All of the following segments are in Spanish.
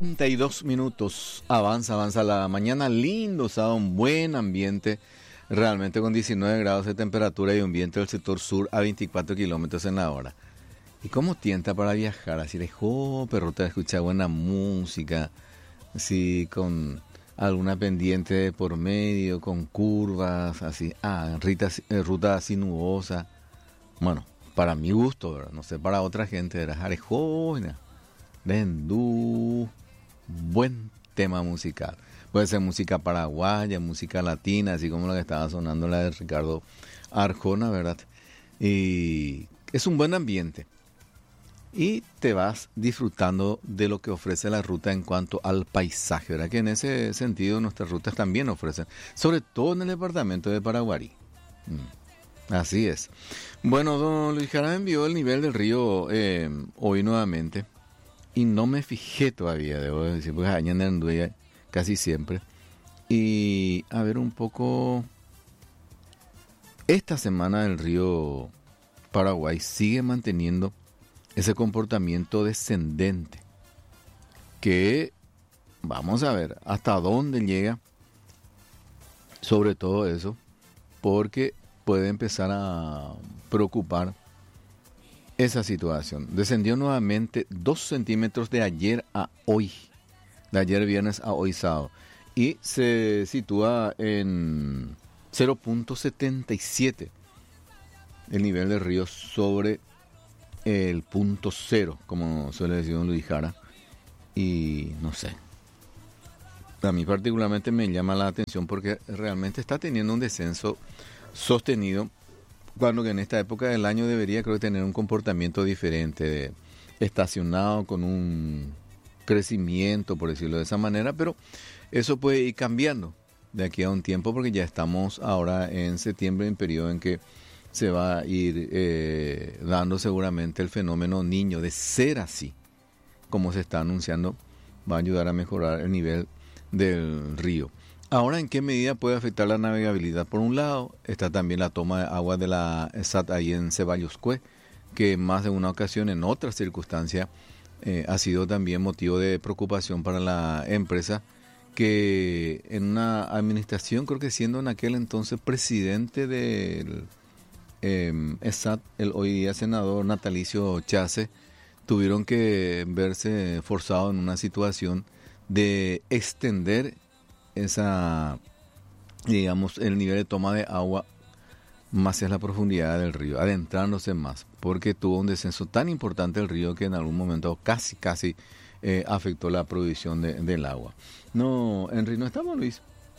32 minutos. Avanza la mañana. Lindo sábado, un buen ambiente. Realmente con 19 grados de temperatura y un viento del sector sur a 24 kilómetros en la hora. ¿Y cómo tienta para viajar? Así de pero te escuchar buena música. Así con alguna pendiente por medio, con curvas, así. Ruta sinuosa. Bueno, para mi gusto, ¿verdad? No sé, para otra gente era Arejona. Vendú. Buen tema musical. Puede ser música paraguaya, música latina, así como la que estaba sonando, la de Ricardo Arjona, ¿verdad? Y es un buen ambiente. Y te vas disfrutando de lo que ofrece la ruta en cuanto al paisaje, ¿verdad? Que en ese sentido nuestras rutas también ofrecen, sobre todo en el departamento de Paraguarí. Así es. Bueno, don Luis Jara envió el nivel del río hoy nuevamente. Y no me fijé todavía, debo decir, porque allá anduve casi siempre. Y a ver un poco, esta semana el río Paraguay sigue manteniendo ese comportamiento descendente. Que vamos a ver hasta dónde llega, sobre todo eso, porque puede empezar a preocupar esa situación. Descendió nuevamente 2 centímetros de ayer a hoy. De ayer viernes a hoy sábado. Y se sitúa en 0.77 el nivel del río sobre el punto cero, como suele decir don Luis Jara. Y no sé. A mí particularmente me llama la atención porque realmente está teniendo un descenso sostenido, cuando que en esta época del año debería, creo, tener un comportamiento diferente, estacionado, con un crecimiento, por decirlo de esa manera, pero eso puede ir cambiando de aquí a un tiempo, porque ya estamos ahora en septiembre, en periodo en que se va a ir dando seguramente el fenómeno Niño. De ser así, como se está anunciando, va a ayudar a mejorar el nivel del río. Ahora, ¿en qué medida puede afectar la navegabilidad? Por un lado, está también la toma de agua de la ESAT ahí en Ceballos-Cue, que más de una ocasión, en otras circunstancias, ha sido también motivo de preocupación para la empresa, que en una administración, creo que siendo en aquel entonces presidente del ESAT, el hoy día senador natalicio Chase, tuvieron que verse forzados en una situación de extender el nivel de toma de agua más hacia la profundidad del río, adentrándose más, porque tuvo un descenso tan importante el río que en algún momento casi afectó la provisión del agua. No, Henry, ¿no estamos, Luis?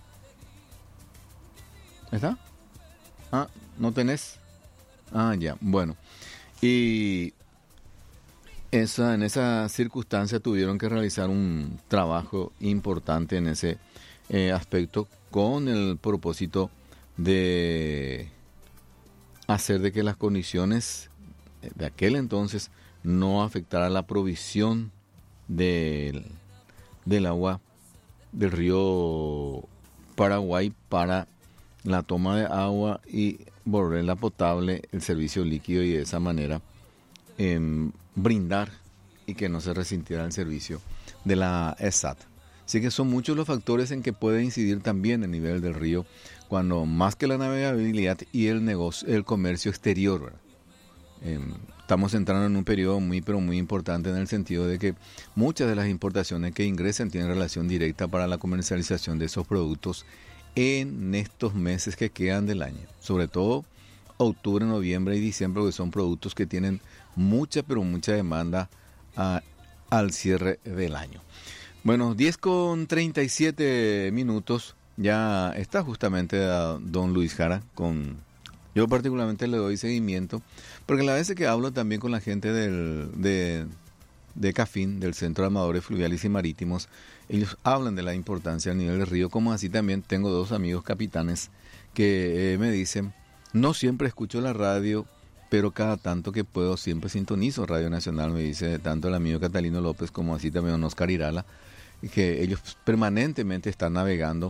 ¿Está? ¿No tenés? Ya, bueno. Y en esa circunstancia tuvieron que realizar un trabajo importante en ese aspecto, con el propósito de hacer de que las condiciones de aquel entonces no afectaran la provisión del agua del río Paraguay para la toma de agua y volverla potable, el servicio líquido, y de esa manera brindar y que no se resintiera el servicio de la ESAT. Así que son muchos los factores en que puede incidir también el nivel del río, cuando más que la navegabilidad y el negocio, el comercio exterior, ¿verdad? Estamos entrando en un periodo muy importante, en el sentido de que muchas de las importaciones que ingresan tienen relación directa para la comercialización de esos productos en estos meses que quedan del año, sobre todo octubre, noviembre y diciembre, que son productos que tienen mucha demanda al cierre del año. Bueno, 10:37, ya está justamente don Luis Jara. Yo particularmente le doy seguimiento, porque la vez que hablo también con la gente de CAFIN, del Centro de Armadores Fluviales y Marítimos, ellos hablan de la importancia del nivel del río, como así también tengo 2 amigos capitanes que me dicen, no siempre escucho la radio, pero cada tanto que puedo siempre sintonizo Radio Nacional, me dice tanto el amigo Catalino López como así también don Oscar Irala, que ellos permanentemente están navegando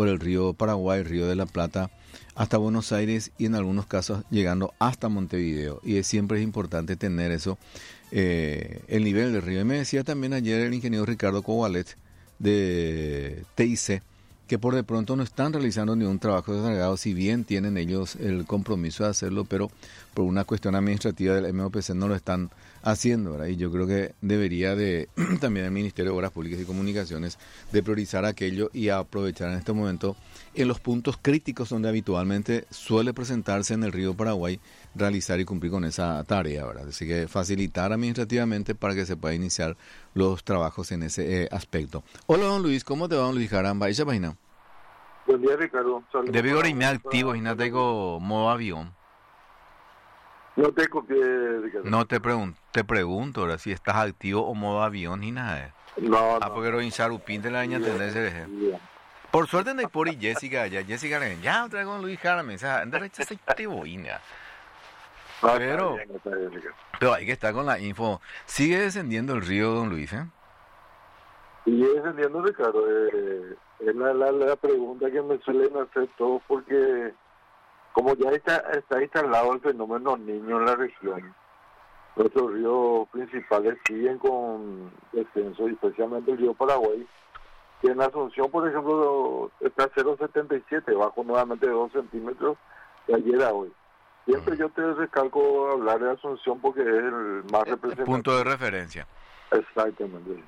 por el río Paraguay, río de la Plata, hasta Buenos Aires y en algunos casos llegando hasta Montevideo. Y siempre es importante tener eso, el nivel del río. Y me decía también ayer el ingeniero Ricardo Covalet de TIC, que por de pronto no están realizando ningún trabajo de dragado, si bien tienen ellos el compromiso de hacerlo, pero por una cuestión administrativa del MOPC no lo están haciendo, ¿verdad? Y yo creo que debería de también el Ministerio de Obras Públicas y Comunicaciones de priorizar aquello y aprovechar en este momento en los puntos críticos donde habitualmente suele presentarse en el río Paraguay, realizar y cumplir con esa tarea, ¿verdad? Así que facilitar administrativamente para que se pueda iniciar los trabajos en ese aspecto. Hola, don Luis, ¿cómo te va, don Luis Jaramba? ¿Esa página? Buen día, Ricardo. De vigor y me activo, y no tengo modo avión. No te copié, Ricardo. No te pregunto ahora si estás activo o modo avión ni nada. No, porque lo insarupín de la daña tendencia. Por suerte no hay por y Jessica allá. Jessica le dice, ya otra vez con Luis Jarame. O sea, en derecha se te voy, pero hay que estar con la info. Sigue descendiendo el río, don Luis, ¿eh? Sigue descendiendo, Ricardo. Es la pregunta que me suelen hacer todos, porque como ya está instalado el fenómeno niño en la región, nuestros ríos principales siguen con descenso, especialmente el río Paraguay, que en Asunción, por ejemplo, está 0,77, bajo nuevamente 2 centímetros de ayer a hoy. Siempre yo te recalco hablar de Asunción porque es el más representativo. Punto de referencia. Exactamente.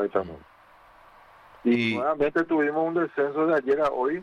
Y nuevamente tuvimos un descenso de ayer a hoy,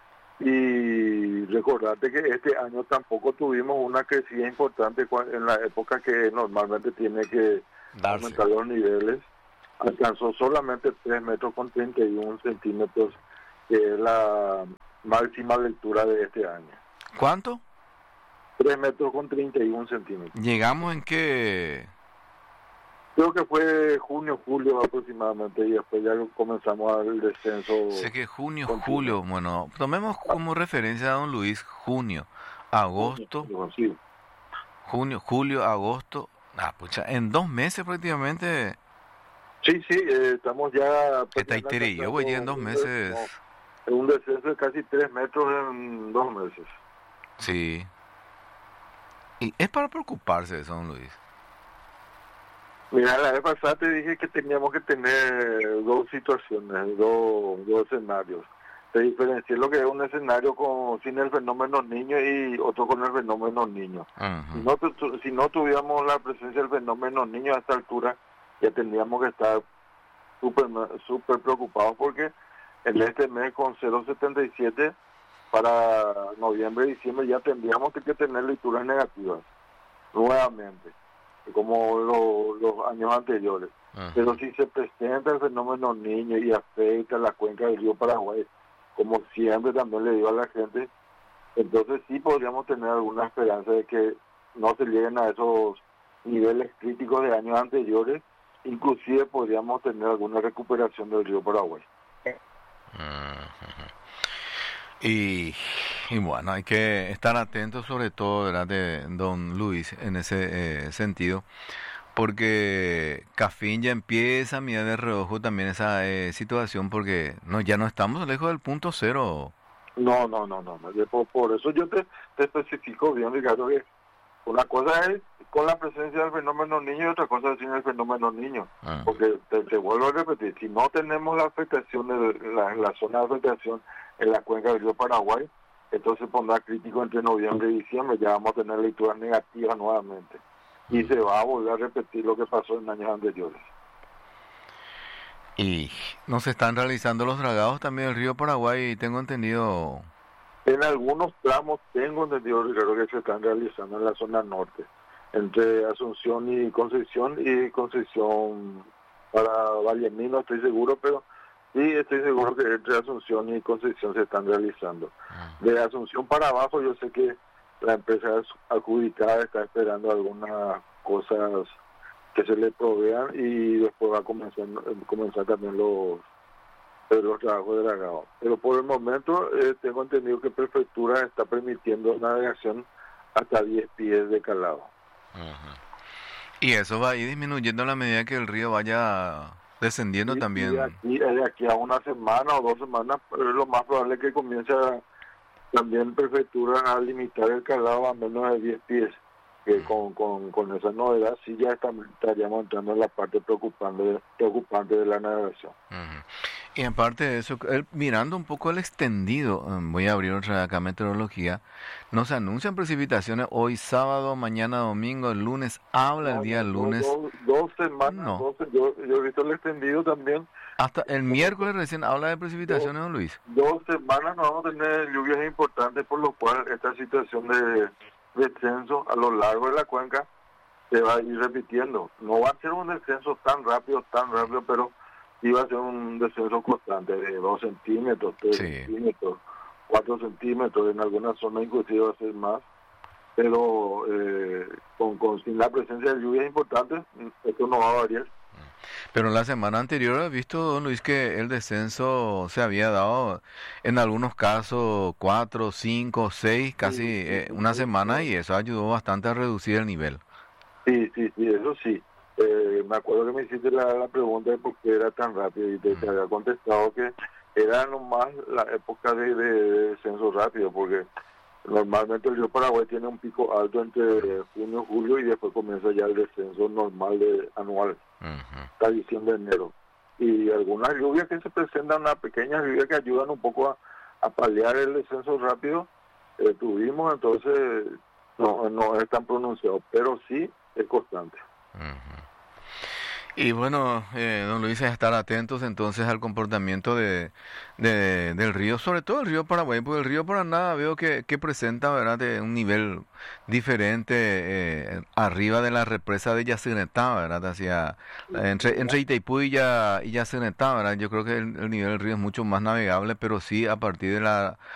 y recordate que este año tampoco tuvimos una crecida importante en la época que normalmente tiene que aumentar los niveles. Alcanzó solamente 3 metros con 31 centímetros, que es la máxima lectura de este año. ¿Cuánto? 3 metros con 31 centímetros. ¿Llegamos en qué? Creo que fue junio, julio aproximadamente, y después ya comenzamos el descenso. Sé que junio, julio, bueno, tomemos como referencia a don Luis, junio, agosto, sí. Junio, julio, agosto, pucha, en 2 meses prácticamente. Sí, estamos ya... Está yo voy en 2 meses. No, un descenso de casi 3 metros en 2 meses. Sí. Y es para preocuparse de eso, don Luis. Mira, la vez pasada te dije que teníamos que tener 2 situaciones, dos escenarios. Te diferencié lo que es un escenario sin el fenómeno niño y otro con el fenómeno niño. Uh-huh. Si no tuviéramos la presencia del fenómeno niño a esta altura, ya tendríamos que estar súper preocupados, porque en este mes con 0,77 para noviembre y diciembre ya tendríamos que tener lecturas negativas nuevamente, como los años anteriores. Uh-huh. Pero si se presenta el fenómeno niño y afecta la cuenca del río Paraguay, como siempre también le digo a la gente, entonces sí podríamos tener alguna esperanza de que no se lleguen a esos niveles críticos de años anteriores. Inclusive podríamos tener alguna recuperación del río Paraguay. Uh-huh. Y bueno, hay que estar atentos sobre todo, ¿verdad?, de don Luis en ese sentido, porque Cafín ya empieza a mirar de reojo también esa situación, porque ya no estamos lejos del punto cero. No. Por eso yo te especifico bien, Ricardo, que una cosa es con la presencia del fenómeno niño y otra cosa es sin el fenómeno niño. Porque te vuelvo a repetir, si no tenemos la afectación de la zona de afectación en la cuenca del río Paraguay, entonces pondrá crítico entre noviembre y diciembre, ya vamos a tener lecturas negativas nuevamente. Y se va a volver a repetir lo que pasó en años anteriores. Y no se están realizando los dragados también del río Paraguay, tengo entendido. En algunos tramos tengo entendido, Ricardo, que se están realizando en la zona norte, entre Asunción y Concepción para Vallemí, no estoy seguro, pero sí estoy seguro que entre Asunción y Concepción se están realizando. De Asunción para abajo yo sé que la empresa adjudicada está esperando algunas cosas que se le provean y después va a comenzar también los trabajos de dragado. Pero por el momento tengo entendido que Prefectura está permitiendo navegación hasta 10 pies de calado. Uh-huh. Y eso va a ir disminuyendo a la medida que el río vaya descendiendo Y también. de aquí a una semana o 2 semanas, lo más probable es que comience también prefectura a limitar el calado a menos de 10 pies. Que con esa novedad sí ya estaríamos entrando en la parte preocupante de la navegación. Ujú. Y aparte de eso, mirando un poco el extendido, voy a abrir otra vez acá meteorología, nos anuncian precipitaciones hoy sábado, mañana domingo, el lunes, habla el No, día no, lunes, 2 semanas, no, yo he visto el extendido también. hasta el miércoles recién habla de Dos, precipitaciones, don Luis. 2 semanas no vamos a tener lluvias importantes, por lo cual esta situación de descenso a lo largo de la cuenca se va a ir repitiendo. No va a ser un descenso tan rápido, pero sí va a ser un descenso constante de 2 centímetros, 3 Sí. centímetros, 4 centímetros, en algunas zonas inclusive va a ser más, pero sin la presencia de lluvias importantes, esto no va a variar. Pero la semana anterior he visto, don Luis, que el descenso se había dado en algunos casos 4, 5, 6, casi Sí, sí, una semana sí, y eso ayudó bastante a reducir el nivel. sí, eso sí. Me acuerdo que me hiciste la pregunta de por qué era tan rápido y te había contestado que era nomás la época de descenso rápido, porque normalmente el río Paraguay tiene un pico alto entre junio y julio y después comienza ya el descenso normal anual, Ujú. hasta diciembre, enero. Y algunas lluvias que se presentan, unas pequeñas lluvias que ayudan un poco a paliar el descenso rápido, tuvimos, entonces no es tan pronunciado, pero sí es constante. Ujú. Y bueno, don Luis, es estar atentos entonces al comportamiento del río, sobre todo el río Paraguay, porque el río Paraná veo que presenta, ¿verdad?, de un nivel diferente arriba de la represa de Yacyretá, ¿verdad?, entre Itaipú y Yacyretá, ¿verdad? Yo creo que el nivel del río es mucho más navegable, pero sí a partir de la